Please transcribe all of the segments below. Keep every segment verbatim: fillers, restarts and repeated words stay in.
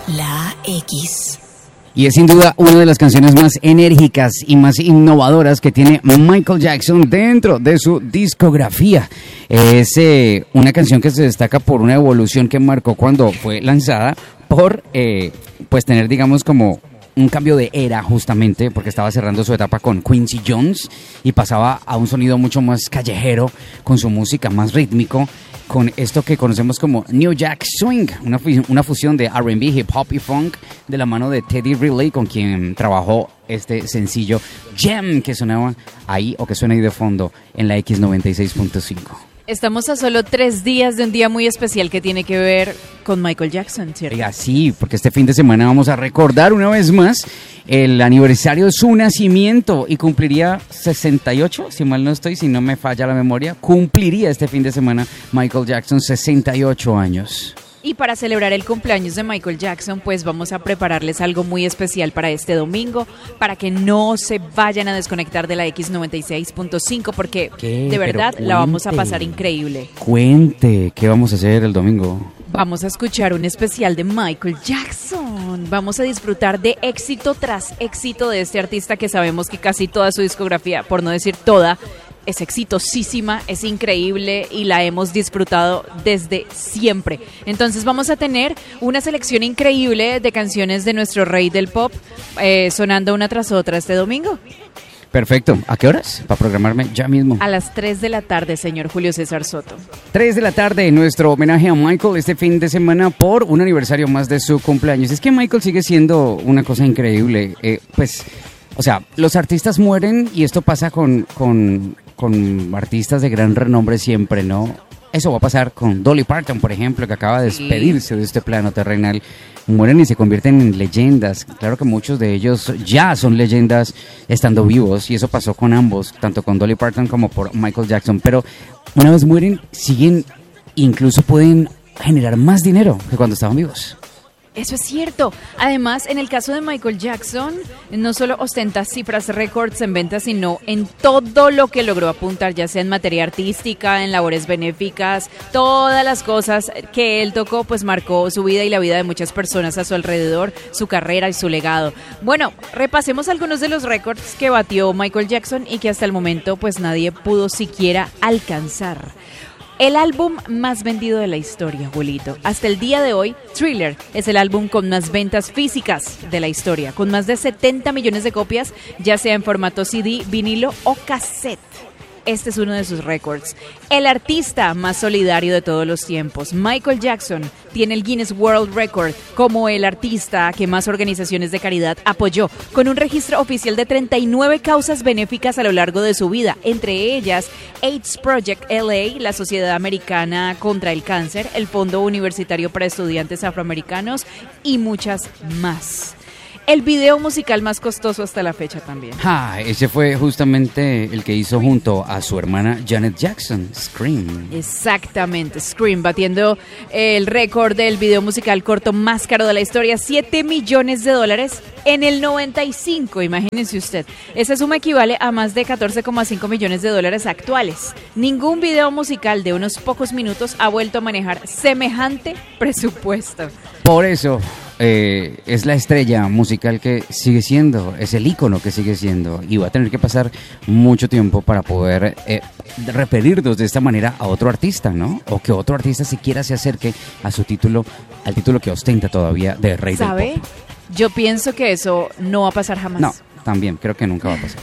La X. Y es sin duda una de las canciones más enérgicas y más innovadoras que tiene Michael Jackson dentro de su discografía. Es eh, una canción que se destaca por una evolución que marcó cuando fue lanzada, por eh, pues tener, digamos, como un cambio de era, justamente porque estaba cerrando su etapa con Quincy Jones y pasaba a un sonido mucho más callejero, con su música más rítmico, con esto que conocemos como New Jack Swing, una, una fusión de R and B, hip hop y funk, de la mano de Teddy Riley, con quien trabajó este sencillo Gem, que sonaba ahí, o que suena ahí de fondo en la X noventa y seis punto cinco. Estamos a solo tres días de un día muy especial que tiene que ver con Michael Jackson, ¿cierto? Oiga, sí, porque este fin de semana vamos a recordar una vez más el aniversario de su nacimiento y cumpliría sesenta y ocho, si mal no estoy, si no me falla la memoria, cumpliría este fin de semana Michael Jackson sesenta y ocho años. Y para celebrar el cumpleaños de Michael Jackson, pues vamos a prepararles algo muy especial para este domingo, para que no se vayan a desconectar de la X noventa y seis punto cinco, porque ¿Qué? de verdad Pero la vamos a cuente. pasar increíble. Cuente, ¿qué vamos a hacer el domingo? Vamos a escuchar un especial de Michael Jackson. Vamos a disfrutar de éxito tras éxito de este artista que sabemos que casi toda su discografía, por no decir toda, es exitosísima, es increíble y la hemos disfrutado desde siempre. Entonces vamos a tener una selección increíble de canciones de nuestro rey del pop eh, sonando una tras otra este domingo. Perfecto. ¿A qué horas? Para programarme ya mismo. A las tres de la tarde, señor Julio César Soto. tres de la tarde, nuestro homenaje a Michael este fin de semana por un aniversario más de su cumpleaños. Es que Michael sigue siendo una cosa increíble. Eh, pues, o sea, los artistas mueren y esto pasa con, con, con artistas de gran renombre siempre, ¿no? Eso va a pasar con Dolly Parton, por ejemplo, que acaba de despedirse de este plano terrenal. Mueren y se convierten en leyendas. Claro que muchos de ellos ya son leyendas estando vivos, y eso pasó con ambos, tanto con Dolly Parton como por Michael Jackson. Pero una vez mueren, siguen, incluso pueden generar más dinero que cuando estaban vivos. Eso es cierto. Además, en el caso de Michael Jackson, no solo ostenta cifras récords en ventas, sino en todo lo que logró apuntar, ya sea en materia artística, en labores benéficas, todas las cosas que él tocó, pues marcó su vida y la vida de muchas personas a su alrededor, su carrera y su legado. Bueno, repasemos algunos de los récords que batió Michael Jackson y que hasta el momento pues nadie pudo siquiera alcanzar. El álbum más vendido de la historia, abuelito. Hasta el día de hoy, Thriller es el álbum con más ventas físicas de la historia, con más de setenta millones de copias, ya sea en formato C D, vinilo o cassette. Este es uno de sus récords. El artista más solidario de todos los tiempos, Michael Jackson, tiene el Guinness World Record como el artista que más organizaciones de caridad apoyó, con un registro oficial de treinta y nueve causas benéficas a lo largo de su vida, entre ellas AIDS Project L A, la Sociedad Americana contra el Cáncer, el Fondo Universitario para Estudiantes Afroamericanos y muchas más. El video musical más costoso hasta la fecha también. Ah, ese fue justamente el que hizo junto a su hermana Janet Jackson, Scream. Exactamente, Scream, batiendo el récord del video musical corto más caro de la historia, siete millones de dólares en el noventa y cinco, imagínense usted. Esa suma equivale a más de catorce coma cinco millones de dólares actuales. Ningún video musical de unos pocos minutos ha vuelto a manejar semejante presupuesto. Por eso eh, es la estrella musical que sigue siendo, es el ícono que sigue siendo, y va a tener que pasar mucho tiempo para poder eh, referirnos de esta manera a otro artista, ¿no? O que otro artista siquiera se acerque a su título, al título que ostenta todavía de rey del pop. ¿Sabe? Yo pienso que eso no va a pasar jamás. No, también creo que nunca va a pasar.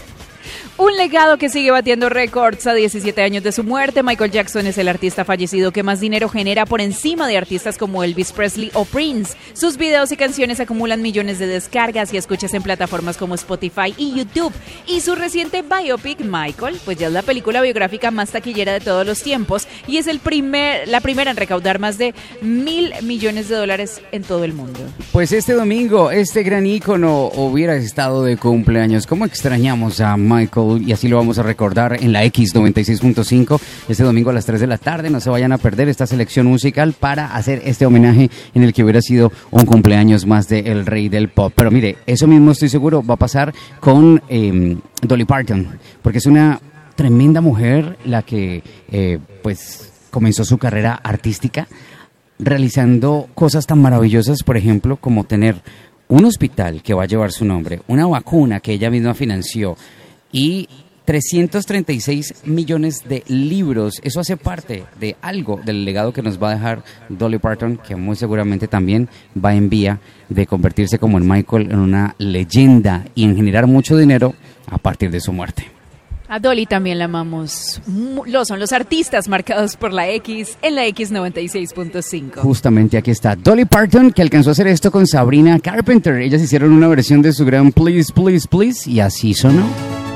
Un legado que sigue batiendo récords. A diecisiete años de su muerte, Michael Jackson es el artista fallecido que más dinero genera por encima de artistas como Elvis Presley o Prince. Sus videos y canciones acumulan millones de descargas y escuchas en plataformas como Spotify y YouTube. Y su reciente biopic, Michael, pues ya es la película biográfica más taquillera de todos los tiempos y es el primer, la primera en recaudar más de mil millones de dólares en todo el mundo. Pues este domingo, este gran ícono hubiera estado de cumpleaños. ¿Cómo extrañamos a Michael? Y así lo vamos a recordar en la X noventa y seis punto cinco este domingo a las tres de la tarde. No se vayan a perder esta selección musical para hacer este homenaje en el que hubiera sido un cumpleaños más de el rey del pop. Pero mire, eso mismo estoy seguro va a pasar con eh, Dolly Parton, porque es una tremenda mujer la que eh, pues comenzó su carrera artística realizando cosas tan maravillosas, por ejemplo, como tener un hospital que va a llevar su nombre, una vacuna que ella misma financió y trescientos treinta y seis millones de libros. Eso hace parte de algo del legado que nos va a dejar Dolly Parton, que muy seguramente también va en vía de convertirse como en Michael en una leyenda y en generar mucho dinero a partir de su muerte. A Dolly también la amamos. Lo son los artistas marcados por la X en la X noventa y seis punto cinco. Justamente aquí está Dolly Parton, que alcanzó a hacer esto con Sabrina Carpenter. Ellas hicieron una versión de su gran Please, Please, Please y así sonó.